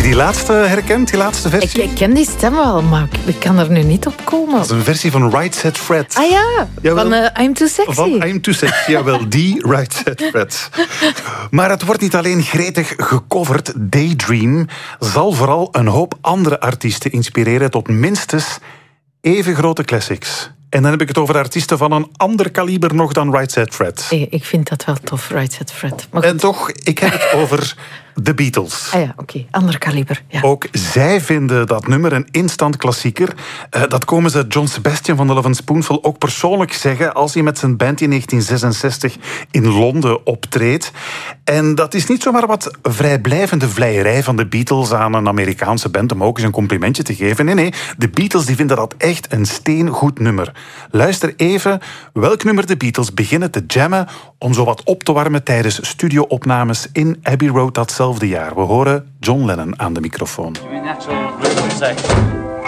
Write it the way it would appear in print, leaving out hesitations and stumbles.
die laatste herkend, die laatste versie? Ik ken die stem wel, maar ik kan er nu niet op komen. Dat is een versie van Right Said Fred. Ah ja, Jawel. van I'm Too Sexy. Van I'm Too Sexy, jawel, die Right Said Fred. Maar het wordt niet alleen gretig gecoverd. Daydream zal vooral een hoop andere artiesten inspireren tot minstens even grote classics. En dan heb ik het over artiesten van een ander kaliber nog dan Right Said Fred. Ik vind dat wel tof, Right Said Fred. Maar En toch, ik heb het over de Beatles. ah ja, oké, ander kaliber. Ja. Ook zij vinden dat nummer een instant klassieker. Dat komen ze John Sebastian van de Lovin' Spoonful ook persoonlijk zeggen als hij met zijn band in 1966 in Londen optreedt. En dat is niet zomaar wat vrijblijvende vleierij van de Beatles aan een Amerikaanse band om ook eens een complimentje te geven. Nee, de Beatles die vinden dat echt een steengoed nummer. Luister even welk nummer de Beatles beginnen te jammen om zo wat op te warmen tijdens studioopnames in Abbey Road datzelfde jaar. We horen John Lennon aan de microfoon. Natural rhythm section.